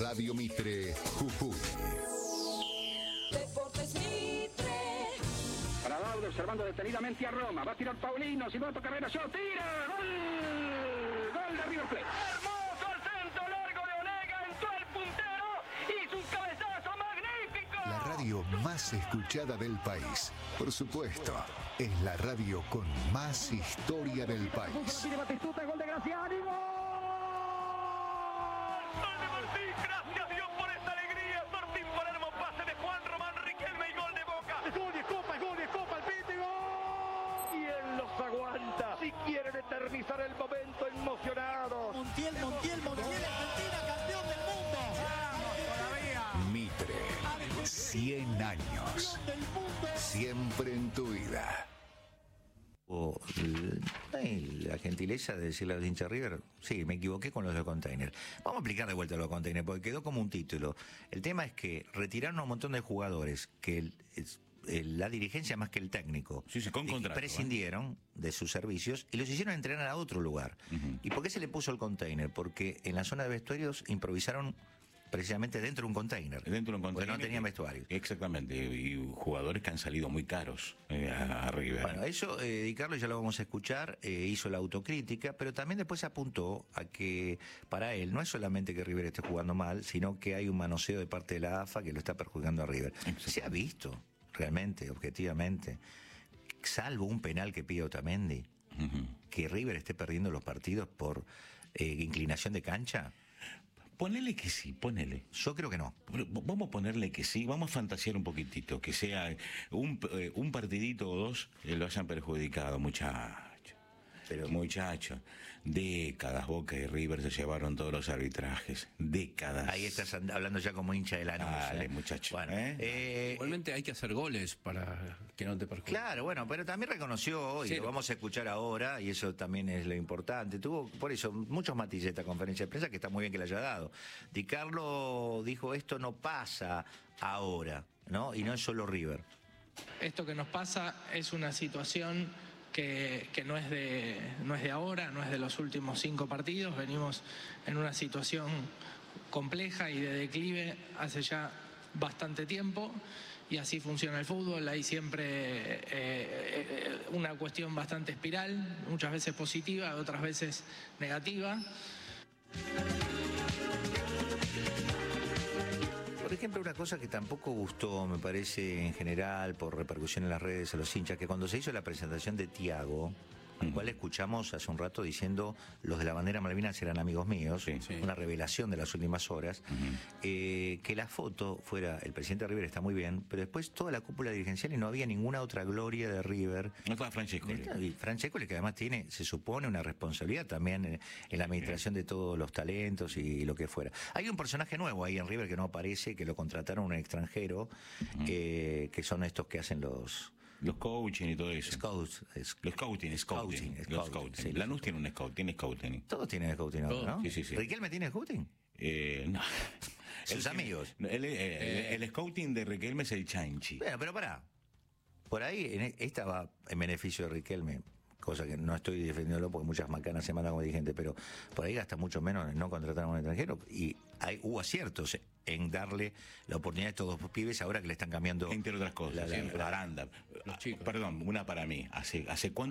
Radio Mitre, Jujuy. Deportes Mitre. Para Baudo, observando detenidamente a Roma. Va a tirar Paulino, si va a tocar Carrera, yo tira. ¡Gol! ¡Gol de River Plate! ¡Hermoso el centro largo de Onega! Entró el puntero y su cabezazo magnífico. La radio más escuchada del país. Por supuesto, es la radio con más historia del país. Tiene Batistuta, gol de Graciani, ¡gol! ¡Gol de Martín! ¡Gracias Dios por esta alegría! Martín Palermo, pase de Juan Román Riquelme y gol de Boca. ¡Es gol y es copa, el Piti, gol! Y él los aguanta. Si quieren eternizar el momento, emocionados. Montiel, Argentina, campeón del mundo. ¡Vamos todavía! Mitre, 100 años. Siempre en tu vida. La gentileza de decirle a los hinchas River, sí, me equivoqué con los de Container. Vamos a aplicar de vuelta los Container, porque quedó como un título. El tema es que retiraron a un montón de jugadores que la dirigencia más que el técnico con contrato, prescindieron de sus servicios y los hicieron entrenar a otro lugar. ¿Y por qué se le puso el Container? Porque en la zona de vestuarios improvisaron precisamente dentro de un container. Porque no tenían vestuario. Exactamente, y jugadores que han salido muy caros a River. Bueno, eso Di Carlo ya lo vamos a escuchar, hizo la autocrítica, pero también después apuntó a que para él no es solamente que River esté jugando mal, sino que hay un manoseo de parte de la AFA que lo está perjudicando a River. Se ha visto, realmente, objetivamente, salvo un penal que pide Otamendi, que River esté perdiendo los partidos por inclinación de cancha. Ponele que sí, ponele. Yo creo que no. Vamos a ponerle que sí, vamos a fantasear un poquitito, que sea un partidito o dos que lo hayan perjudicado, muchachos. Décadas Boca y River se llevaron todos los arbitrajes. Décadas. Ahí estás hablando ya como hincha de la Dale, muchacho. Bueno, igualmente hay que hacer goles para que no te perjudique. Claro, bueno, pero también reconoció, y lo vamos a escuchar ahora, y eso también es lo importante. Tuvo, por eso, muchos matices esta conferencia de prensa, que está muy bien que la haya dado. Di Carlo dijo, esto no pasa ahora, ¿no? Y no es solo River. Esto que nos pasa es una situación que no es de ahora, no es de los últimos 5 partidos. Venimos en una situación compleja y de declive hace ya bastante tiempo, y así funciona el fútbol. Hay siempre una cuestión bastante espiral, muchas veces positiva, otras veces negativa. Por ejemplo, una cosa que tampoco gustó, me parece, en general, por repercusión en las redes a los hinchas, que cuando se hizo la presentación de Thiago, al cual escuchamos hace un rato diciendo los de la bandera Malvinas eran amigos míos, una revelación de las últimas horas, que la foto fuera, el presidente de River está muy bien, pero después toda la cúpula dirigencial y no había ninguna otra gloria de River. No estaba Francescoli. Y Francescoli, que además tiene, se supone, una responsabilidad también en la administración de todos los talentos y lo que fuera. Hay un personaje nuevo ahí en River que no aparece, que lo contrataron un extranjero, que son estos que hacen los coaching y todo eso. Scouting. Sí, Lanús tiene un scout, tiene scouting. Todos tienen scouting ahora, ¿no? Sí. ¿Riquelme tiene scouting? No. Sus amigos. El scouting de Riquelme es el chanchi. Bueno, pero pará. Por ahí, esta va en beneficio de Riquelme, cosa que no estoy defendiéndolo porque muchas macanas se mandan como dirigente, pero por ahí gasta mucho menos en no contratar a un extranjero, y hubo aciertos en darle la oportunidad a estos dos pibes ahora que le están cambiando, entre otras cosas, Aranda. Los chicos. Perdón, una para mí. ¿Hace cuánto